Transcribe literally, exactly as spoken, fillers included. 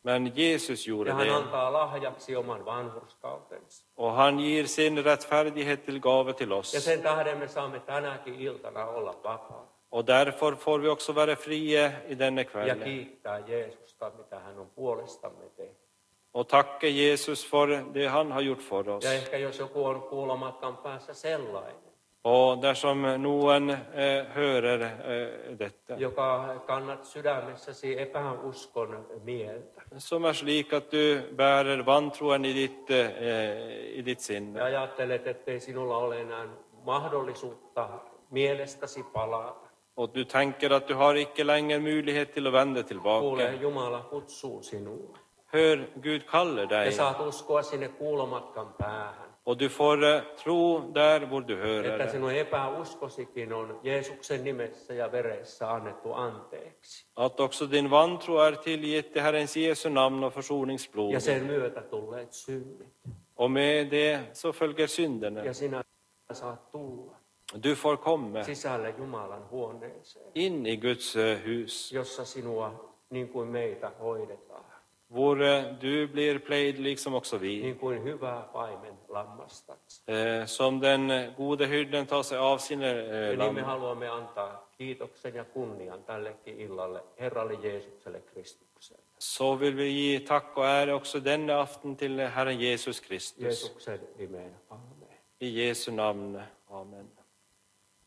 Men Jesus gjorde Ja hän det. antaa lahjaksi oman vanhurskautensa. Och han ger sin rättfärdighet till gave till Ja oss. sen tähden me saamme tänäkin iltana olla vapaa. Och därför får vi också vara fria i denna Ja kväll. kiittää Jeesusta, mitä hän on puolestamme tehnyt. Och tacka Jesus för det han har gjort för oss. Ja ehkä jos joku on kuulomatkan päässä sellainen, Och där som någon eh, hörer eh, detta. joka kannat sydämessäsi epäuskon mieltä. Som är slik att du bärer vantroen i ditt, eh, i ditt sinne. Ja ajattelet, ettei sinulla ole enää mahdollisuutta mielestäsi palata. Och du tänker att du har icke längre möjlighet till att vända Kuule, tillbaka. Jumala kutsuu sinua. Hör, Gud kallar Ja dig. saat uskoa sinne kuulomatkan päähän. Och du får eh, tro där var du hör Että det. sinun epäuskosikin on Jeesuksen nimessä ja veressä annettu anteeksi. Att också din vantro är tillgitt i Herrens Jesu namn och försoningsblod. Ja sen myötä tulleet synnit. Och med det så följer synderna. Ja sinä saat tulla Du får komma sisälle Jumalan huoneeseen, in i Guds eh, hus. jossa sinua niin kuin meitä hoidetaan. Hvor eh, du blir plöjd liksom också vi. Niin kuin hyvä paimen lammastaksi. Eh, som den gode hyrden tar sig av sina eh, Ja niin me lamm. haluamme antaa kiitoksen ja kunnian tällekin illalle Herralle Jeesukselle Kristukselle. Så vill vi ge tack och ära också denna afton till Herren Jesus Kristus. Jeesuksen nimeen. Amen. I Jesu namn. Amen.